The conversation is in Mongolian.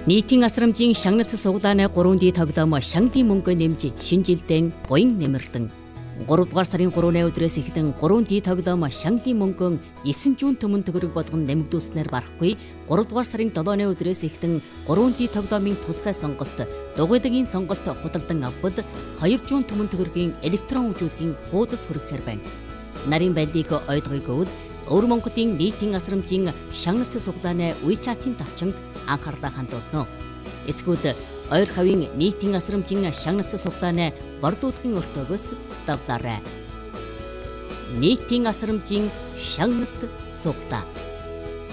Нийтийн асрамжийн шагналт суглааны 3D тоглоом Шангадын мөнгө нэмж шинэ жилдээ буян нэмэрдэн. 3 дугаар сарын 3-ны өдрөөс эхлэн 3D тоглоом Шангадын мөнгөн 9 жуун төмөн төгрөг болгон нэмэгдүүлснээр барахгүй 3 дугаар сарын 7-ны өдрөөс эхлэн 3D тоглоомын тусгай сонголт, дугуйлагын сонголт худалдан авбал 2 жуун төмөн төгрөгийн электрон үжүүлгийн хуудас хүрэхээр байна. Нарийн байлдыг ойлгоё гэвэл Өвөр Монголын нийтийн асрамжийн шагналт суглааны WeChat-ийн тавчинд анхаарлаа хандуулно. Эсвэл ойр хавийн нийтийн асрамжийн шагналт суглааны борлуулалтын өртөөгөөс давлаарай. Нийтийн асрамжийн шагналт суглаа.